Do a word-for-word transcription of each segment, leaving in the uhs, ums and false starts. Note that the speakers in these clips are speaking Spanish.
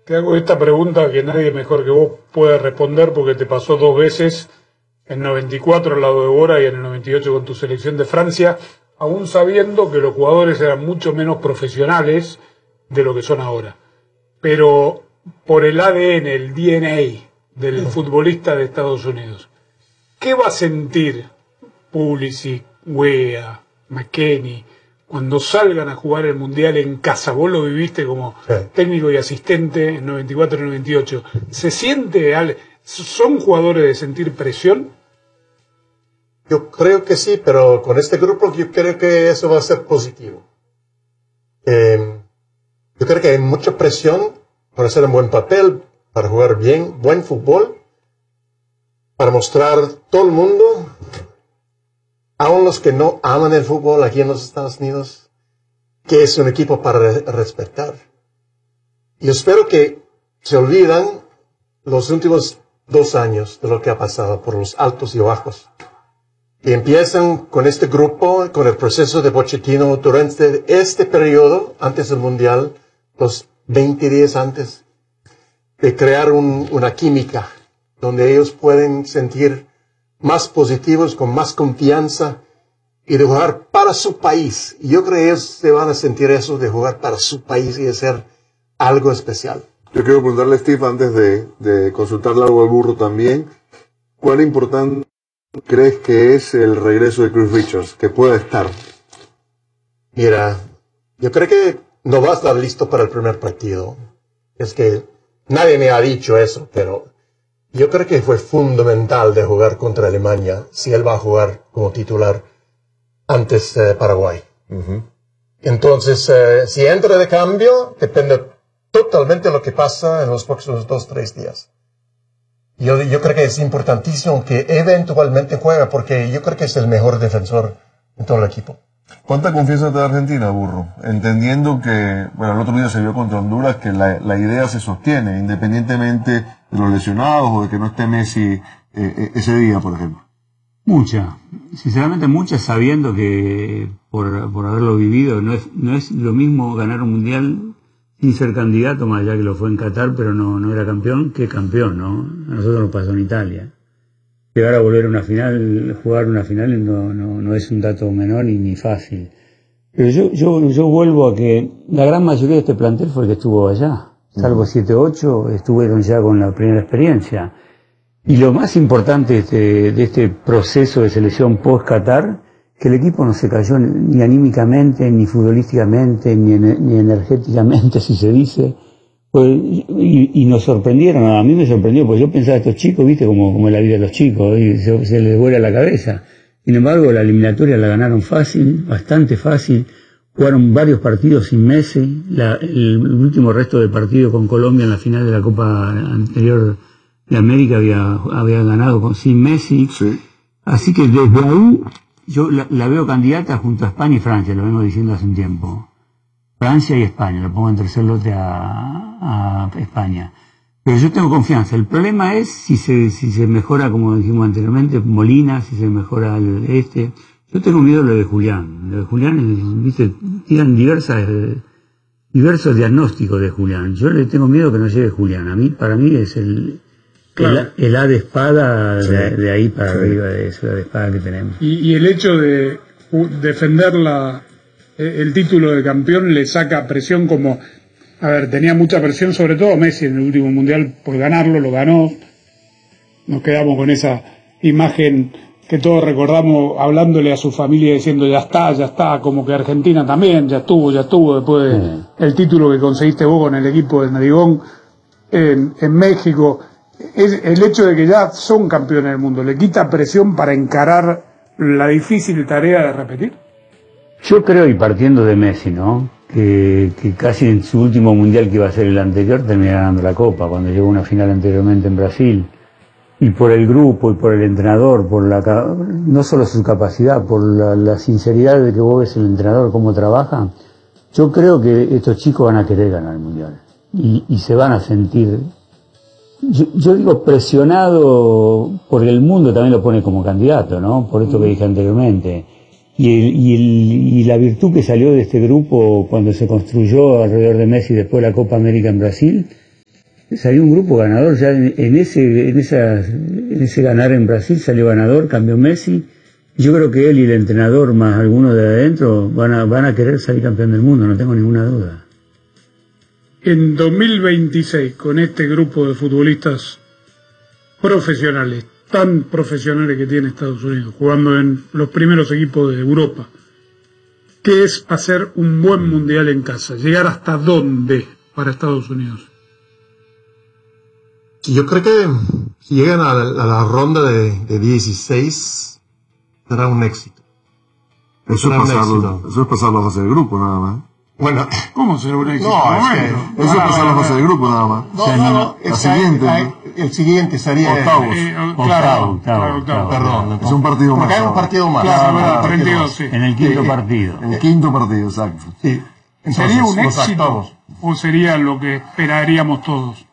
Te hago esta pregunta que nadie mejor que vos puede responder porque te pasó dos veces, en noventa y cuatro al lado de Bora y en el noventa y ocho con tu selección de Francia, aún sabiendo que los jugadores eran mucho menos profesionales de lo que son ahora. Pero por el A D N, el D N A del futbolista de Estados Unidos, ¿qué va a sentir Pulisic, Weah, McKennie cuando salgan a jugar el Mundial en casa? Vos lo viviste como sí. técnico y asistente en noventa y cuatro y noventa y ocho. ¿Se siente al... ¿Son jugadores de sentir presión? Yo creo que sí, pero con este grupo yo creo que eso va a ser positivo. Eh, yo creo que hay mucha presión para hacer un buen papel, para jugar bien, buen fútbol, para mostrar a todo el mundo, aun los que no aman el fútbol aquí en los Estados Unidos, que es un equipo para re- respetar. Y espero que se olvidan los últimos dos años de lo que ha pasado por los altos y bajos. Y empiezan con este grupo, con el proceso de Pochettino durante este periodo, antes del Mundial, los veinte días antes, de crear un, una química donde ellos pueden sentir más positivos, con más confianza y de jugar para su país. Y yo creo que ellos se van a sentir eso de jugar para su país y de ser algo especial. Yo quiero preguntarle a Steve, antes de, de consultarle algo al burro también, ¿cuál importante crees que es el regreso de Chris Richards, que pueda estar? Mira, yo creo que no va a estar listo para el primer partido. Es que nadie me ha dicho eso, pero yo creo que fue fundamental de jugar contra Alemania si él va a jugar como titular antes de eh, Paraguay. Uh-huh. Entonces, eh, si entra de cambio, depende totalmente de lo que pasa en los próximos dos, tres días. Yo, yo creo que es importantísimo que eventualmente juegue, porque yo creo que es el mejor defensor en todo el equipo. ¿Cuánta confianza te da Argentina, burro? Entendiendo que, bueno, el otro día se vio contra Honduras que la, la idea se sostiene, independientemente de los lesionados o de que no esté Messi eh, ese día, por ejemplo. Mucha, sinceramente mucha, sabiendo que por, por haberlo vivido no es, no es lo mismo ganar un mundial sin ser candidato, más allá que lo fue en Qatar, pero no, no era campeón, que campeón, ¿no? A nosotros nos pasó en Italia. Llegar a volver a una final, jugar una final no, no, no es un dato menor ni, ni fácil. Pero yo, yo, yo vuelvo a que la gran mayoría de este plantel fue el que estuvo allá. Salvo siete ocho, estuvieron ya con la primera experiencia. Y lo más importante de este, de este proceso de selección post-Qatar, que el equipo no se cayó ni anímicamente, ni futbolísticamente, ni, ni energéticamente, si se dice. Pues, y, y nos sorprendieron, a mí me sorprendió, porque yo pensaba, estos chicos, viste, como, como la vida de los chicos, y se, se les vuela la cabeza. Sin embargo, la eliminatoria la ganaron fácil, bastante fácil, jugaron varios partidos sin Messi, la, el último resto de partidos con Colombia en la final de la Copa anterior de América había, había ganado con, sin Messi. Sí. Así que desde ahí, yo la, la veo candidata junto a España y Francia, lo vengo diciendo hace un tiempo. Francia y España, lo pongo en tercer lote a, a España. Pero yo tengo confianza. El problema es si se, si se mejora, como dijimos anteriormente, Molina, si se mejora el este. Yo tengo miedo de lo de Julián. Lo de Julián, es, viste, tiran diversas, eh, diversos diagnósticos de Julián. Yo le tengo miedo que no llegue Julián. A mí, para mí es el, claro. el, el A de espada, sí. de, de ahí para sí. arriba, de esa de espada que tenemos. Y, y el hecho de uh, defender la, el título de campeón le saca presión, como, a ver, tenía mucha presión, sobre todo Messi en el último mundial por ganarlo, lo ganó. Nos quedamos con esa imagen que todos recordamos, hablándole a su familia diciendo ya está, ya está, como que Argentina también, ya estuvo, ya estuvo, después del sí. el título que conseguiste vos con el equipo de Narigón en, en México. Es el hecho de que ya son campeones del mundo, ¿le quita presión para encarar la difícil tarea de repetir? Yo creo, y partiendo de Messi, ¿no? Que, que casi en su último mundial, que iba a ser el anterior, termina ganando la Copa, cuando llegó a una final anteriormente en Brasil. Y por el grupo, y por el entrenador, por la no solo su capacidad, por la, la sinceridad de que vos ves el entrenador, cómo trabaja, yo creo que estos chicos van a querer ganar el mundial. Y, y se van a sentir, yo, yo digo, presionado, porque el mundo también lo pone como candidato, ¿no? Por esto que dije anteriormente. Y, el, y, el, y la virtud que salió de este grupo cuando se construyó alrededor de Messi después de la Copa América en Brasil, salió un grupo ganador, ya en, en ese en, esa, en ese ganar en Brasil salió ganador, cambió Messi. Yo creo que él y el entrenador más algunos de adentro van a, van a querer salir campeón del mundo, no tengo ninguna duda. En dos mil veintiséis, con este grupo de futbolistas profesionales, tan profesionales que tiene Estados Unidos, jugando en los primeros equipos de Europa, ¿qué es hacer un buen mundial en casa? ¿Llegar hasta dónde para Estados Unidos? Yo creo que si llegan a la, a la ronda de, de dieciséis, será un éxito. Eso es, pasarlo, eso es pasar la fase de grupo, nada más. Bueno, ¿cómo será un éxito? No, es bueno, que, eso es pasar la fase de grupo, nada más. No, o sea, no, no, no, la el, siguiente. el, el siguiente sería... Octavos. Eh, Octavo, claro, octavo, claro, octavo. Perdón. Es un partido más. Porque hay un partido más. Claro, Ah, verdad, un treinta y dos, partido sí. En el quinto Sí, partido. El quinto partido, exacto. más. Sí. Entonces, ¿Sería un los éxito octavos. o sería lo que esperaríamos todos?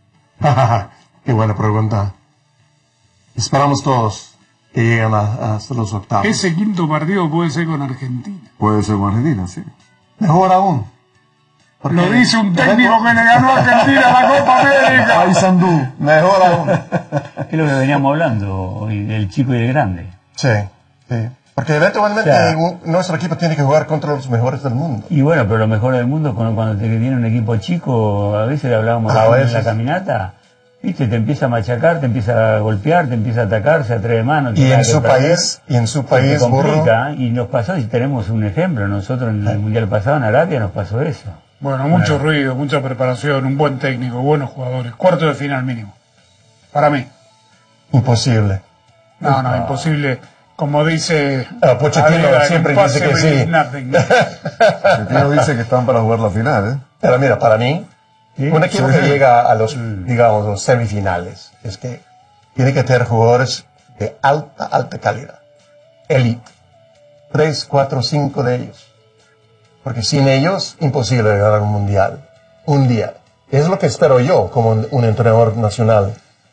Qué buena pregunta. Esperamos todos que lleguen a, hasta los octavos. Ese quinto partido puede ser con Argentina. Puede ser con Argentina, sí. Mejor aún. Porque Lo dice un técnico que le ganó a Argentina la Copa América. Ay, Sandú. Mejor aún. Es lo que veníamos hablando hoy, el chico y el grande. Sí, sí. Porque eventualmente O sea, un- nuestro equipo tiene que jugar contra los mejores del mundo. Y bueno, pero lo mejor del mundo, cuando, cuando te viene un equipo chico, a veces hablábamos A en veces. la caminata, viste, te empieza a machacar, te empieza a golpear, te empieza a atacar, se atreve más, no Y tiene en nada que su perder. país, y en su Se país, burro. complica, y nos pasó, y tenemos un ejemplo, nosotros en el Mundial pasado en Arabia nos pasó eso. Bueno, mucho ruido, mucha preparación, un buen técnico, buenos jugadores. Cuarto de final mínimo. Para mí. Imposible. No, no, imposible. Como dice... Ah, Pochettino Adela, siempre dice que impossible sí. is nothing. El tío dice que están para jugar la final, ¿eh? Pero mira, para mí, ¿Sí? un equipo que llega a los, digamos, los semifinales, es que tiene que tener jugadores de alta, alta calidad. Elite. Tres, cuatro, cinco de ellos. Porque sin ellos, imposible ganar un mundial. Un día. Es lo que espero yo como un, un entrenador nacional,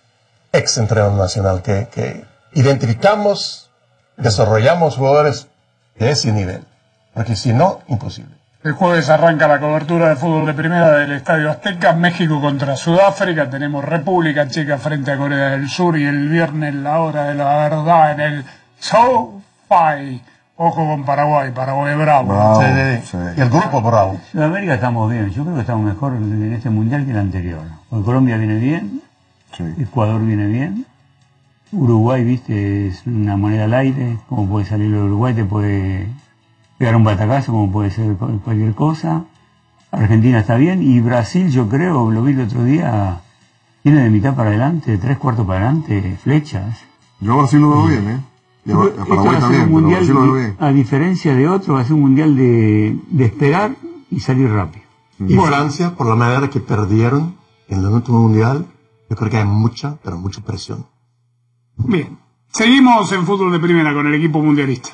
ex entrenador nacional, que, que identificamos, desarrollamos jugadores de ese nivel. Porque si no, imposible. El jueves arranca la cobertura de fútbol de primera del Estadio Azteca, México contra Sudáfrica, tenemos República Checa frente a Corea del Sur y el viernes la hora de la verdad en el SoFi. Ojo con Paraguay, Paraguay bravo. Bravo, Sí, sí, sí. sí. Y el grupo bravo. Sudamérica estamos bien, yo creo que estamos mejor en este Mundial que el anterior. Porque Colombia viene bien, Sí. Ecuador viene bien, Uruguay, viste, es una moneda al aire, como puede salir el Uruguay, te puede pegar un batacazo, como puede ser cu- cualquier cosa. Argentina está bien, y Brasil, yo creo, lo vi el otro día, tiene de mitad para adelante, de tres cuartos para adelante, flechas. Yo a Brasil lo veo bien, ¿eh? Y a, a Esto va Paraguay a ser también, un pero mundial, Brasil lo veo bien. a diferencia de otro, va a ser un mundial de, de esperar y salir rápido. Y Francia, por la manera que perdieron en el último mundial, yo creo que hay mucha, pero mucha presión. Bien, seguimos en fútbol de primera con el equipo mundialista.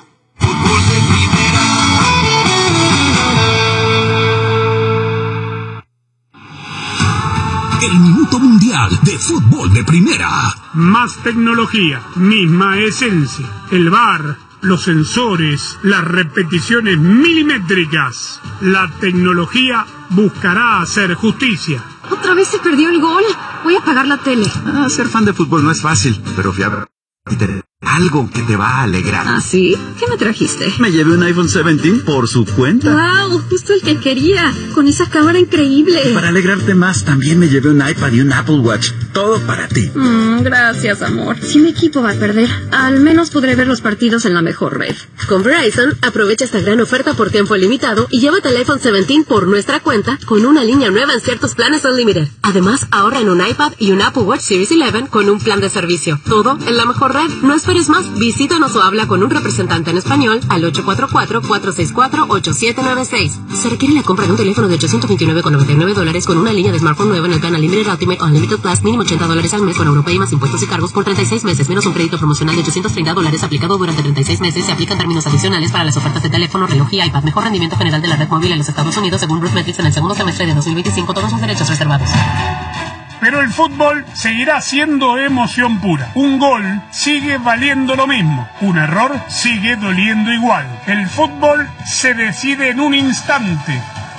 El Minuto Mundial de Fútbol de Primera. Más tecnología, misma esencia. El V A R, los sensores, las repeticiones milimétricas. La tecnología buscará hacer justicia. ¿Otra vez se perdió el gol? Voy a apagar la tele. Ah, ser fan de fútbol no es fácil, pero fui a tener algo que te va a alegrar. ¿Ah, sí? ¿Qué me trajiste? Me llevé un iPhone diecisiete por su cuenta. ¡Wow! Justo el que quería. Con esa cámara increíble. Para alegrarte más, también me llevé un iPad y un Apple Watch. Todo para ti. Mm, gracias, amor. Si mi equipo va a perder, al menos podré ver los partidos en la mejor red. Con Verizon, aprovecha esta gran oferta por tiempo limitado y llévate el iPhone diecisiete por nuestra cuenta con una línea nueva en ciertos planes Unlimited. Además, ahorra en un iPad y un Apple Watch Series once con un plan de servicio. Todo en la mejor red. No esperes más. Visítanos o habla con un representante en español al ocho cuatro cuatro, cuatro seis cuatro, ocho siete nueve seis. Se requiere la compra de un teléfono de ochocientos veintinueve con noventa y nueve dólares con una línea de smartphone nueva en el plan Unlimited Ultimate Unlimited Plus, mínimo ochenta dólares al mes con Europay más impuestos y cargos por treinta y seis meses, menos un crédito promocional de ochocientos treinta dólares aplicado durante treinta y seis meses. Se aplican términos adicionales para las ofertas de teléfono, reloj y iPad. Mejor rendimiento general de la red móvil en los Estados Unidos según Bruce Metrics en el segundo semestre de dos mil veinticinco. Todos sus derechos reservados. Pero el fútbol seguirá siendo emoción pura. Un gol sigue valiendo lo mismo. Un error sigue doliendo igual. El fútbol se decide en un instante.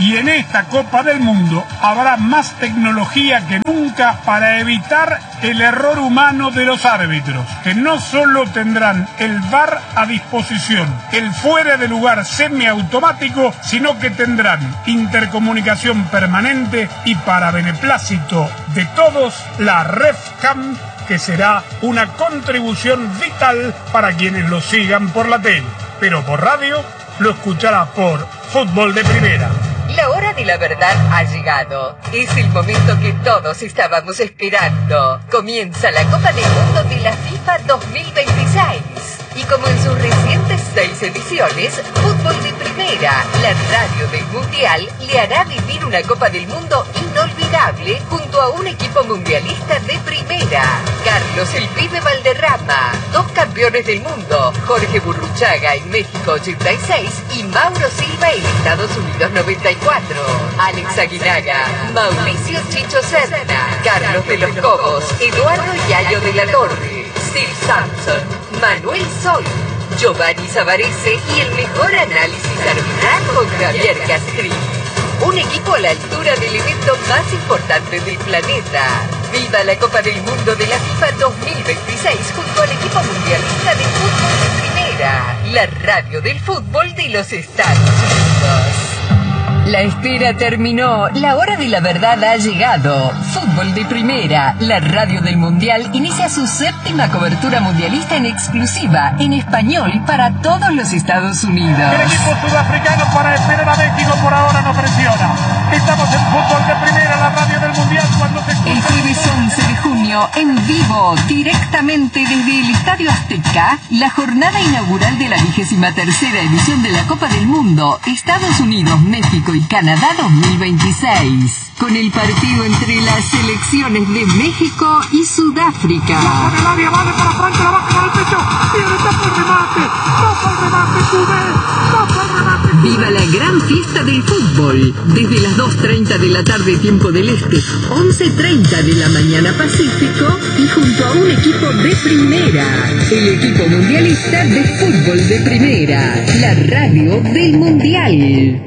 Y en esta Copa del Mundo habrá más tecnología que nunca para evitar el error humano de los árbitros, que no solo tendrán el V A R a disposición, el fuera de lugar semiautomático, sino que tendrán intercomunicación permanente y, para beneplácito de todos, la RefCam, que será una contribución vital para quienes lo sigan por la tele, pero por radio lo escuchará por Fútbol de Primera. La hora de la verdad ha llegado. Es el momento que todos estábamos esperando. Comienza la Copa del Mundo de la FIFA dos mil veintiséis. Y como en sus recientes seis ediciones, Fútbol de Primera, la radio del Mundial, le hará vivir una Copa del Mundo inolvidable junto a un equipo mundialista de primera. Carlos el Pibe Valderrama, dos campeones del mundo, Jorge Burruchaga en México ochenta y seis y Mauro Silva en Estados Unidos noventa y cuatro. Alex Aguinaga, Mauricio Chicho Serna, Carlos de los Cobos, Eduardo Yayo de la Torre, Steve Sampson, Manuel Sol, Giovanni Savarese y el mejor análisis arbitral con Javier Castrilli. Un equipo a la altura del evento más importante del planeta. ¡Viva la Copa del Mundo de la FIFA dos mil veintiséis junto al equipo mundialista de fútbol de primera! La radio del fútbol de los Estados Unidos. La espera terminó, la hora de la verdad ha llegado. Fútbol de Primera, la radio del Mundial, inicia su séptima cobertura mundialista en exclusiva, en español, para todos los Estados Unidos. El equipo sudafricano, para esperar a México, por ahora no presiona. Estamos en Fútbol de Primera, la radio del Mundial, cuando se escucha... El jueves once de junio, en vivo, directamente desde el Estadio Azteca, la jornada inaugural de la vigésima tercera edición de la Copa del Mundo, Estados Unidos, México y Canadá dos mil veintiséis, con el partido entre las selecciones de México y Sudáfrica. Con el área, vale para Francia, la baja para el pecho, viene, tapa el remate, tapa el remate, sube, tapa el remate, sube. Viva la gran fiesta del fútbol, desde las dos treinta de la tarde tiempo del Este, once treinta de la mañana Pacífico, y junto a un equipo de primera, el equipo mundialista de fútbol de primera, la radio del Mundial.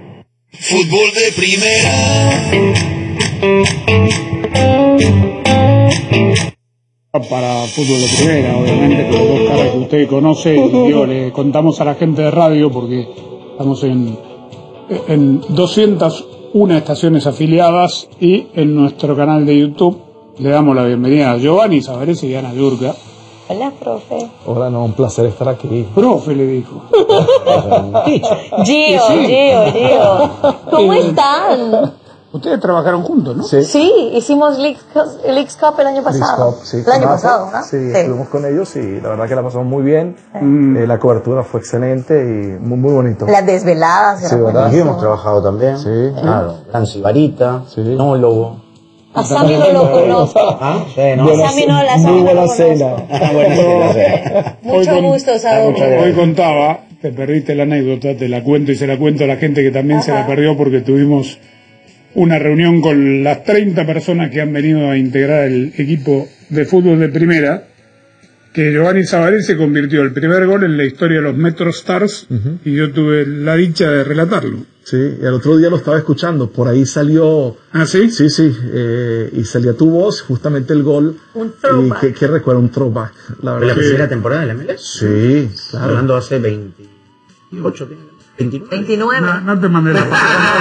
Fútbol de Primera. Para Fútbol de Primera, obviamente, con dos caras que usted conoce, y yo le contamos a la gente de radio, porque estamos en, en doscientas una estaciones afiliadas, y en nuestro canal de YouTube le damos la bienvenida a Giovanni Savarese y Ana Yurka. Hola, profe. Hola, no, un placer estar aquí. Profe, le dijo. Gio, Gio, Gio. ¿Cómo están? Ustedes trabajaron juntos, ¿no? Sí, sí, hicimos Leagues Cup el año pasado. Cup, sí, el año pasado, ¿no? Sí, sí, estuvimos con ellos y la verdad que la pasamos muy bien. Mm. Eh, la cobertura fue excelente y muy, muy bonito. Las desveladas. Sí, ¿verdad? Aquí hemos trabajado también. Sí. Claro. Gran Sibarita, sí. No Lobo. A Sammy no lo conozco. ¿Ah? Sí, ¿no? A Sammy no, la Sammy muy buena no cena. Buena cena. Mucho hoy gusto, Saúl. Hoy contaba, te perdiste la anécdota, te la cuento y se la cuento a la gente que también Ajá. se la perdió, porque tuvimos una reunión con las treinta personas que han venido a integrar el equipo de fútbol de primera, que Giovanni Savarese convirtió el primer gol en la historia de los Metro Stars, uh-huh. y yo tuve la dicha de relatarlo. Sí, y el otro día lo estaba escuchando, por ahí salió... ¿Ah, sí? Sí, sí, eh, y salía tu voz, justamente el gol. Un throwback. Y ¿qué recuerdo? Un throwback, la verdad. ¿La primera temporada de la M L S? Sí, claro. Hablando hace veintiocho, veintinueve. veintinueve. No, no te mandé la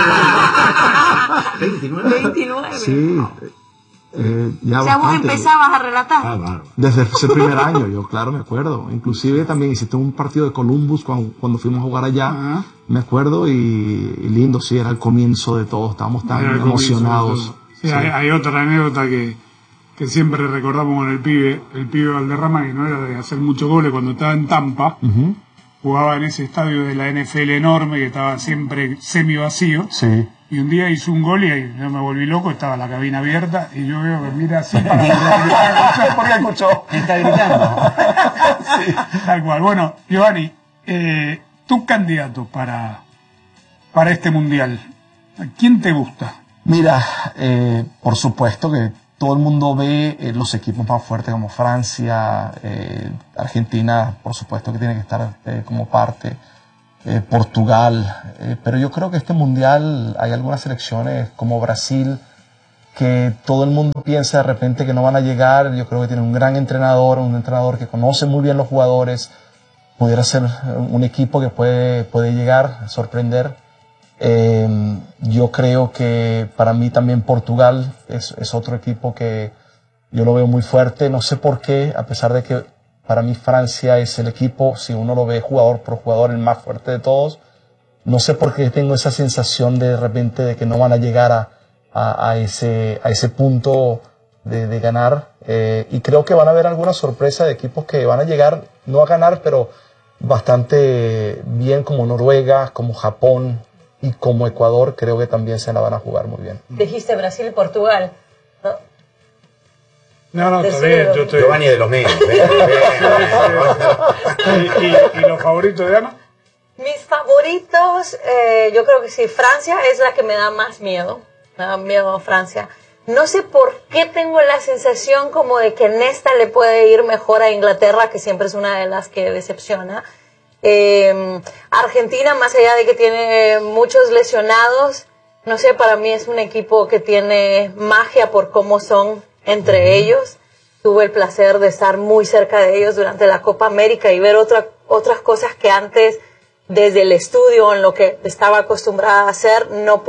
veintinueve. veintinueve. Sí. Eh, ya o sea, vos empezabas a relatar. Ah, claro. Desde ese primer año, yo claro me acuerdo. Inclusive también hiciste un partido de Columbus cuando, cuando fuimos a jugar allá. Uh-huh. Me acuerdo y, y lindo, sí, era el comienzo de todo. Estábamos tan emocionados. Sí, sí. Hay, hay otra anécdota que, que siempre recordamos con el pibe, el pibe Valderrama, que no era de hacer muchos goles cuando estaba en Tampa. Uh-huh. Jugaba en ese estadio de la N F L enorme que estaba siempre semi vacío. Sí. Y un día hizo un gol y yo me volví loco, estaba la cabina abierta y yo veo que mira así para ¿por qué escuchó? Está gritando. Sí, tal cual. Bueno, Giovanni, eh, tu candidato para, para este mundial, ¿quién te gusta? Mira, eh, por supuesto que todo el mundo ve eh, los equipos más fuertes como Francia, eh, Argentina, por supuesto que tiene que estar eh, como parte. eh, Portugal, eh, pero yo creo que este mundial hay algunas selecciones como Brasil que todo el mundo piensa de repente que no van a llegar. Yo creo que tiene un gran entrenador, un entrenador que conoce muy bien los jugadores, pudiera ser un equipo que puede, puede llegar, sorprender. Eh, yo creo que para mí también Portugal es, es otro equipo que yo lo veo muy fuerte, no sé por qué, a pesar de que para mí Francia es el equipo, si uno lo ve jugador por jugador, el más fuerte de todos, no sé por qué tengo esa sensación de, de repente de que no van a llegar a, a, a, ese, a ese punto de, de ganar, eh, y creo que van a haber alguna sorpresa de equipos que van a llegar, no a ganar, pero bastante bien, como Noruega, como Japón y como Ecuador, creo que también se la van a jugar muy bien. Dijiste Brasil y Portugal, ¿no? No, no, está bien, yo estoy... Giovanni de los medios. ¿Y, y, ¿Y los favoritos de Ana? Mis favoritos, eh, yo creo que sí, Francia es la que me da más miedo, me da miedo Francia. No sé por qué tengo la sensación como de que en esta le puede ir mejor a Inglaterra, que siempre es una de las que decepciona. Eh, Argentina, más allá de que tiene muchos lesionados, no sé, para mí es un equipo que tiene magia por cómo son entre ellos. Tuve el placer de estar muy cerca de ellos durante la Copa América y ver otra, otras cosas que antes, desde el estudio, en lo que estaba acostumbrada a hacer, no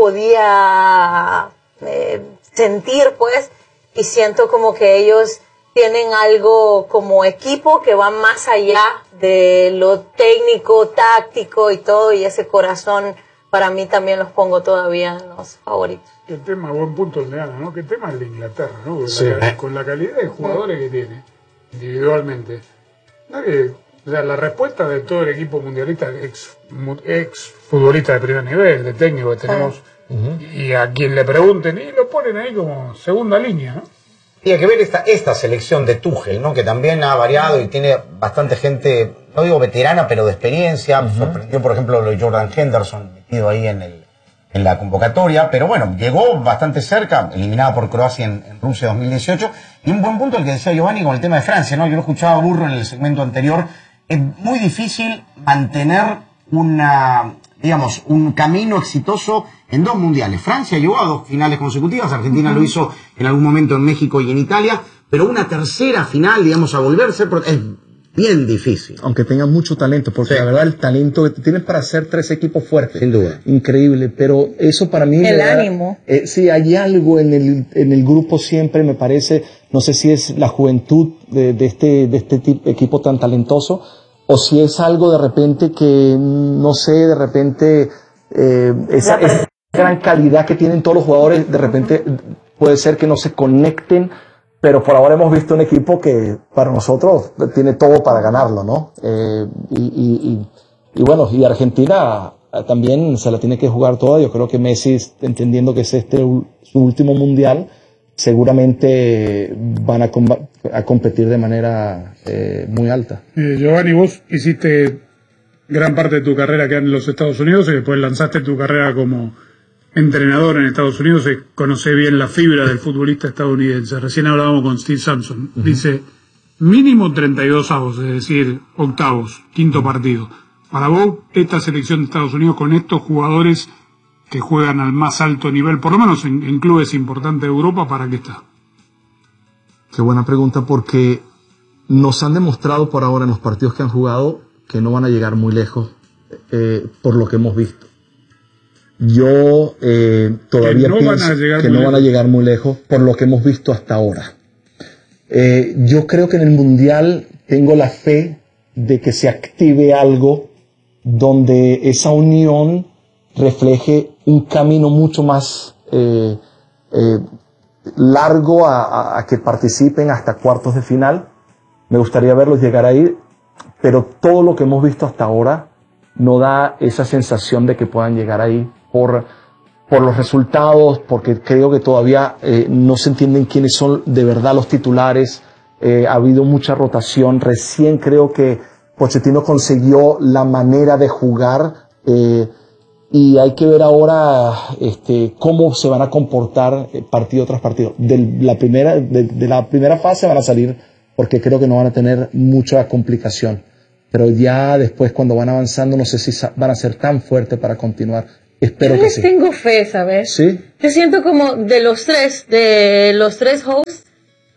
podía eh, sentir, pues, y siento como que ellos tienen algo como equipo que va más allá de lo técnico, táctico y todo, y ese corazón para mí también los pongo todavía en los favoritos. Qué tema, buen punto el de Ana, ¿no? Qué tema el de Inglaterra, ¿no? Con, Sí. la, con la calidad de jugadores que tiene, individualmente. ¿No que, o sea, la respuesta de todo el equipo mundialista, ex, mu- ex futbolista de primer nivel, de técnico que tenemos, Uh-huh. y a quien le pregunten, y lo ponen ahí como segunda línea, ¿no? Y hay que ver esta, esta selección de Tuchel, ¿no? Que también ha variado y tiene bastante gente, no digo veterana, pero de experiencia. Uh-huh. Sorprendió, por ejemplo, lo de Jordan Henderson, metido ahí en, el, en la convocatoria. Pero bueno, llegó bastante cerca, eliminada por Croacia en, en Rusia dos mil dieciocho. Y un buen punto el que decía Giovanni con el tema de Francia, ¿no? Yo lo escuchaba a Burro en el segmento anterior. Es muy difícil mantener una, digamos, un camino exitoso en dos mundiales. Francia llegó a dos finales consecutivas, Argentina uh-huh. lo hizo en algún momento en México y en Italia, pero una tercera final, digamos, a volverse, es bien difícil. Aunque tengan mucho talento, porque sí. La verdad el talento que tienen para hacer tres equipos fuertes. Sin duda. Increíble, pero eso para mí... El da, ánimo. Eh, sí, hay algo en el, en el grupo siempre, me parece, no sé si es la juventud de, de este, de este tipo, equipo tan talentoso, o si es algo de repente que, no sé, de repente, eh, esa, esa gran calidad que tienen todos los jugadores, de repente puede ser que no se conecten, pero por ahora hemos visto un equipo que para nosotros tiene todo para ganarlo, ¿no? Eh, y, y, y, y bueno, y Argentina también se la tiene que jugar toda. Yo creo que Messi, entendiendo que es este su último mundial, seguramente van a, com- a competir de manera eh, muy alta. Eh, Giovanni, vos hiciste gran parte de tu carrera acá en los Estados Unidos y después lanzaste tu carrera como entrenador en Estados Unidos. Se conoce bien la fibra del futbolista estadounidense. Recién hablábamos con Steve Sampson. Uh-huh. Dice, mínimo treinta y dos avos, es decir, octavos, quinto partido. Para vos, esta selección de Estados Unidos con estos jugadores que juegan al más alto nivel, por lo menos en, en clubes importantes de Europa, ¿para qué está? Qué buena pregunta, porque nos han demostrado por ahora en los partidos que han jugado que no van a llegar muy lejos, eh, por lo que hemos visto. Yo eh, todavía no pienso que no van a llegar muy lejos por lo que hemos visto hasta ahora. Eh, yo creo que en el Mundial tengo la fe de que se active algo donde esa unión refleje un camino mucho más eh, eh, largo a, a, a que participen hasta cuartos de final. Me gustaría verlos llegar ahí, pero todo lo que hemos visto hasta ahora no da esa sensación de que puedan llegar ahí por, por los resultados, porque creo que todavía eh, no se entienden quiénes son de verdad los titulares. Eh, ha habido mucha rotación. Recién creo que Pochettino consiguió la manera de jugar, eh, y hay que ver ahora este, cómo se van a comportar partido tras partido. De la primera, de, de la primera fase van a salir porque creo que no van a tener mucha complicación. pero ya después cuando van avanzando no sé si van a ser tan fuertes para continuar. Espero Yo que les sí. tengo fe, ¿sabes? ¿Sí? Yo siento como de los tres, de los tres hosts,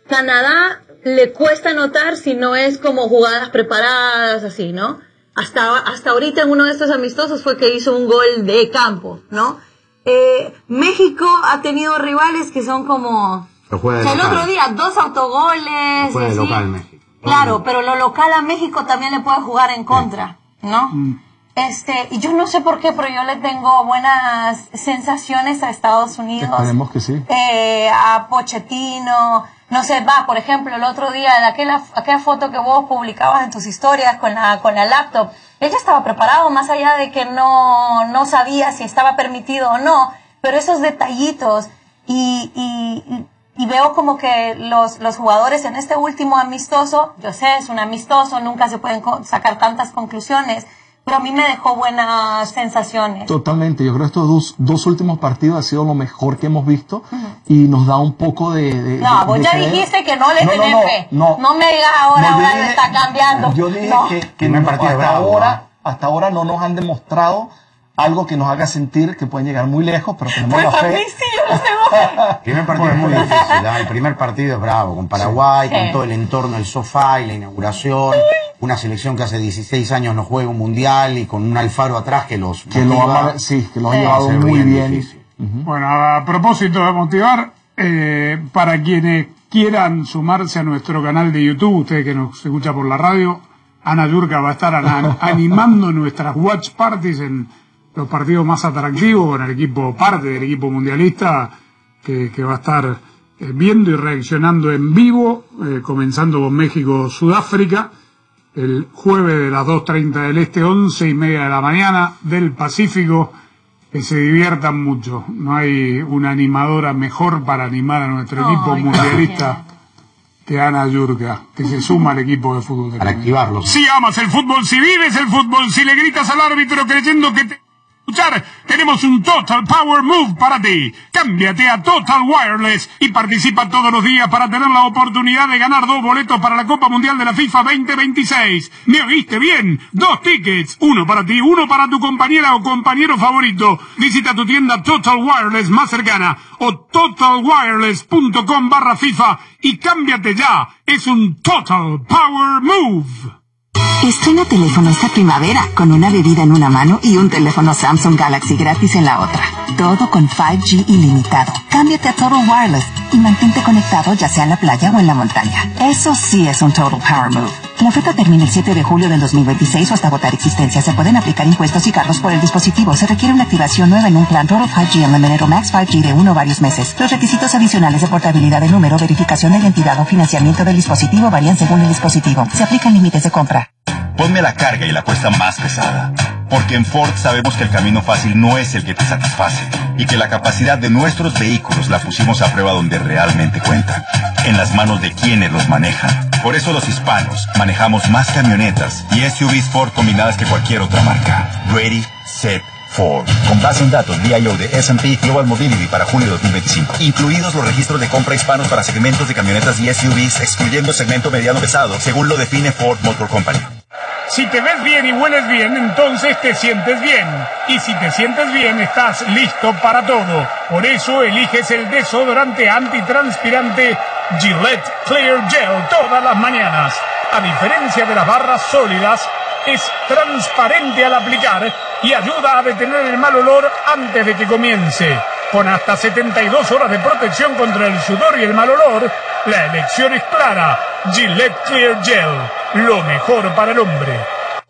Canadá le cuesta anotar si no es como jugadas preparadas, así, ¿no? Hasta, hasta ahorita en uno de estos amistosos fue que hizo un gol de campo, ¿no? Eh, México ha tenido rivales que son como... Lo juega de O sea, el local. otro día, dos autogoles. Lo juega de así. local México. Claro, pero lo local a México también le puede jugar en contra, ¿no? Mm. Este, y yo no sé por qué, pero yo le tengo buenas sensaciones a Estados Unidos. Esperemos que sí. Eh, a Pochettino, no sé, va, por ejemplo, el otro día, aquella, aquella foto que vos publicabas en tus historias con la, con la laptop, él ya estaba preparado, más allá de que no, no sabía si estaba permitido o no, pero esos detallitos, y, y, y veo como que los, los jugadores en este último amistoso, yo sé, es un amistoso, nunca se pueden co- sacar tantas conclusiones, pero a mí me dejó buenas sensaciones. Totalmente, yo creo que estos dos, dos últimos partidos ha sido lo mejor que hemos visto y nos da un poco de... de No, de- vos de ya creer. dijiste que no le No, no, tenés no, fe. no. No me digas ahora, No, yo ahora dije- le está cambiando. Yo dije No. que, que Primer no- partido hasta, bravo, ahora, hasta ahora no nos han demostrado algo que nos haga sentir que pueden llegar muy lejos, pero tenemos Pues la a mí fe. sí, yo no sé. El primer partido es muy difícil, ¿ah? El primer partido es bravo, con Paraguay, Sí. con todo el entorno, el sofá y la inauguración, una selección que hace dieciséis años no juega un mundial y con un Alfaro atrás que los Que lo motiva. ha, sí, que lo ha Sí. llevado Va a ser muy bien bien. difícil. Bueno, a propósito de motivar, eh, para quienes quieran sumarse a nuestro canal de YouTube, ustedes que nos escuchan por la radio, Ana Yurka va a estar ana- animando nuestras watch parties en los partidos más atractivos con el equipo, parte del equipo mundialista, que, que va a estar eh, viendo y reaccionando en vivo, eh, comenzando con México-Sudáfrica, el jueves de las dos treinta del Este, once y media de la mañana del Pacífico. Que se diviertan mucho. No hay una animadora mejor para animar a nuestro Ay, equipo qué mundialista que Ana Yurka, que se suma al equipo de fútbol de Para Colombia. activarlos. Si amas el fútbol, si vives el fútbol, si le gritas al árbitro creyendo que te escuchar, tenemos un Total Power Move para ti. Cámbiate a Total Wireless y participa todos los días para tener la oportunidad de ganar dos boletos para la Copa Mundial de la FIFA veinte veintiséis. ¿Me oíste bien? Dos tickets, uno para ti, uno para tu compañera o compañero favorito. Visita tu tienda Total Wireless más cercana o totalwireless.com barra FIFA y cámbiate ya. Es un Total Power Move. Estrena teléfono esta primavera con una bebida en una mano y un teléfono Samsung Galaxy gratis en la otra. Todo con cinco G ilimitado. Cámbiate a Total Wireless y mantente conectado ya sea en la playa o en la montaña. Eso sí es un Total Power Move. La oferta termina el siete de julio del dos mil veintiséis o hasta agotar existencia. Se pueden aplicar impuestos y cargos por el dispositivo. Se requiere una activación nueva en un plan Total cinco G Unlimited o Max cinco G de uno o varios meses. Los requisitos adicionales de portabilidad de número, verificación de identidad o financiamiento del dispositivo varían según el dispositivo. Se aplican límites de compra. Ponme la carga y la apuesta más pesada. Porque en Ford sabemos que el camino fácil no es el que te satisface y que la capacidad de nuestros vehículos la pusimos a prueba donde realmente cuenta, en las manos de quienes los manejan. Por eso los hispanos manejamos más camionetas y S U Vs Ford combinadas que cualquier otra marca. Ready, set, Ford. Con base en datos V I O de S and P Global Mobility para junio de dos mil veinticinco. Incluidos los registros de compra hispanos para segmentos de camionetas y S U Vs, excluyendo segmento mediano pesado, según lo define Ford Motor Company. Si te ves bien y hueles bien, entonces te sientes bien. Y si te sientes bien, estás listo para todo. Por eso eliges el desodorante antitranspirante Gillette Clear Gel todas las mañanas. A diferencia de las barras sólidas, es transparente al aplicar y ayuda a detener el mal olor antes de que comience. Con hasta setenta y dos horas de protección contra el sudor y el mal olor, la elección es clara. Gillette Clear Gel, lo mejor para el hombre.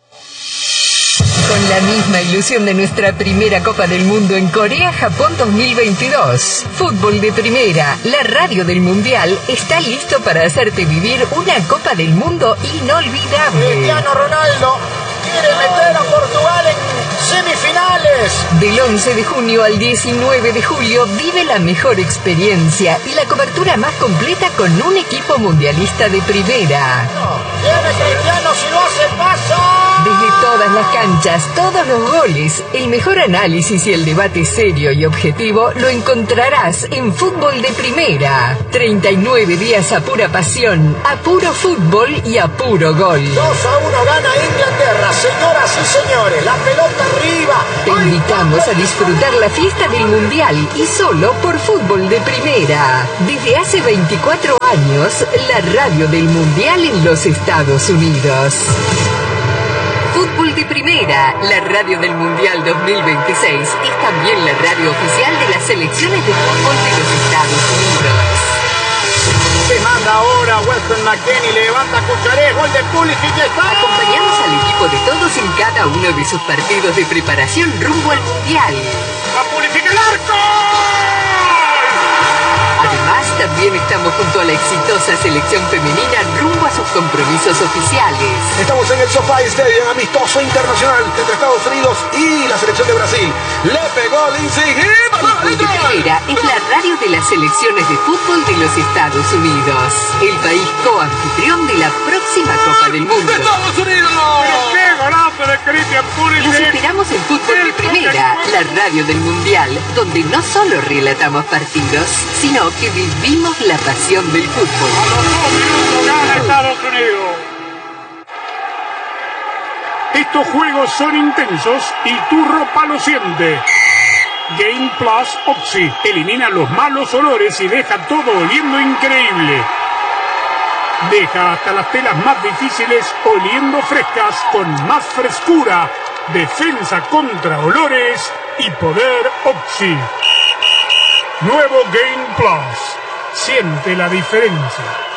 Con la misma ilusión de nuestra primera Copa del Mundo en Corea-Japón dos mil veintidós, Fútbol de Primera, la radio del Mundial, está listo para hacerte vivir una Copa del Mundo inolvidable. Cristiano Ronaldo quiere meter a Portugal en semifinales. Del once de junio al diecinueve de julio vive la mejor experiencia y la cobertura más completa con un equipo mundialista de primera. Tiene Cristiano, si lo hace pasa. desde todas las canchas, todos los goles, el mejor análisis y el debate serio y objetivo lo encontrarás en Fútbol de Primera. treinta y nueve días a pura pasión, a puro fútbol y a puro gol. dos a uno gana Inglaterra, señoras y señores, la pelota arriba. Te invitamos a disfrutar la fiesta del Mundial y solo por Fútbol de Primera. Desde hace veinticuatro años, la radio del Mundial en los Estados Unidos. Fútbol de Primera, la radio del Mundial dos mil veintiséis, es también la radio oficial de las selecciones de fútbol de los Estados Unidos. Se manda ahora Weston McKennie, levanta Cucharé, gol de Pulisic, ya está. Acompañamos al equipo de todos en cada uno de sus partidos de preparación rumbo al Mundial. ¡A Pulisic el arco! Además, también estamos junto a la exitosa selección femenina rumbo a sus compromisos oficiales. Estamos en el SoFi Stadium, amistoso internacional entre Estados Unidos y la selección de Brasil. Le pegó Lindsay y Fútbol de Primera es la radio de las selecciones de fútbol de los Estados Unidos. El país coanfitrión de la próxima Copa del Mundo. ¡Estados Unidos! ¡Pero qué golazo de Christian Pulisic! Los esperamos en Fútbol de Primera, la radio del Mundial, donde no solo relatamos partidos, sino que vivimos la pasión del fútbol. A los dos minutos gana Estados Unidos. Estos juegos son intensos y tu ropa lo siente. Game Plus Oxy elimina los malos olores y deja todo oliendo increíble. Deja hasta las telas más difíciles oliendo frescas con más frescura, defensa contra olores y poder Oxy. Nuevo Game Plus. Siente la diferencia.